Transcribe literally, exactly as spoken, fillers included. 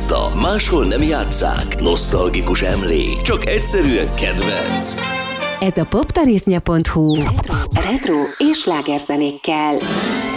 játszotta, máshol nem játsszák. Nosztalgikus emlék, csak egyszerűen kedvenc. Ez a poptarisznya pont hu retro, retro és slágerzenékkel.